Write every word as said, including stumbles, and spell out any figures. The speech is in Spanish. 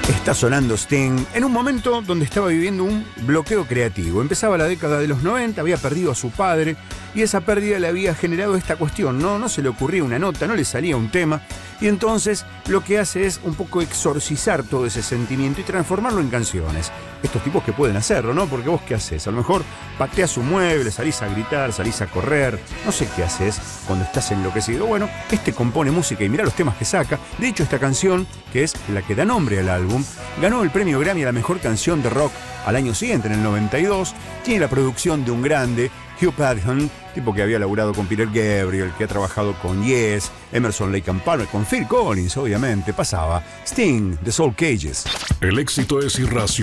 Está sonando Sting en un momento donde estaba viviendo un bloqueo creativo. Empezaba la década de los noventa, había perdido a su padre y esa pérdida le había generado esta cuestión. No, no se le ocurría una nota, no le salía un tema y entonces lo que hace es un poco exorcizar todo ese sentimiento y transformarlo en canciones. Estos tipos que pueden hacerlo, ¿no? Porque vos ¿qué haces? A lo mejor pateás un mueble, salís a gritar, salís a correr, no sé qué haces cuando estás enloquecido. Bueno, este compone música y mirá los temas que saca. De hecho, esta canción, que es la que da nombre al álbum, ganó el premio Grammy a la mejor canción de rock al año siguiente, en el noventa y dos. Tiene la producción de un grande, Hugh Padgham, tipo que había laburado con Peter Gabriel, que ha trabajado con Yes, Emerson, Lake and Palmer, con Phil Collins, obviamente. Pasaba Sting, The Soul Cages. El éxito es irracional.